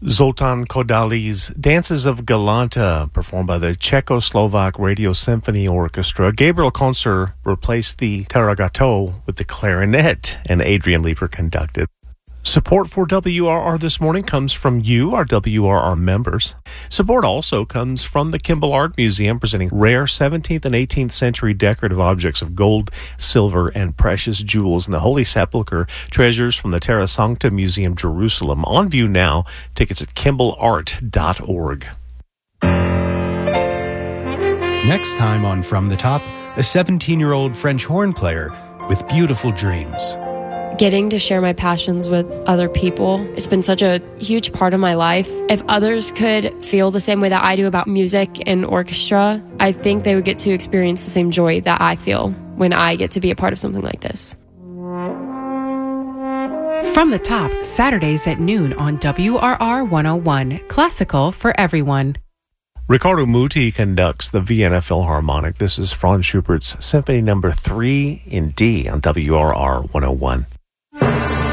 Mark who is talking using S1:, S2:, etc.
S1: Zoltan Kodály's Dances of Galanta, performed by the Czechoslovak Radio Symphony Orchestra. Gabriel Concer replaced the Taragato with the clarinet, and Adrian Leeper conducted. Support for WRR this morning comes from you, our WRR members. Support also comes from the Kimball Art Museum, presenting rare 17th and 18th century decorative objects of gold, silver, and precious jewels in the Holy Sepulchre, treasures from the Terra Sancta Museum, Jerusalem. On view now. Tickets at kimballart.org.
S2: Next time on From the Top, a 17-year-old French horn player with beautiful dreams.
S3: Getting to share my passions with other people, it's been such a huge part of my life. If others could feel the same way that I do about music and orchestra, I think they would get to experience the same joy that I feel when I get to be a part of something like this.
S4: From the Top, Saturdays at noon on WRR 101, classical for everyone.
S1: Riccardo Muti conducts the Vienna Philharmonic. This is Franz Schubert's Symphony No. 3 in D on WRR 101.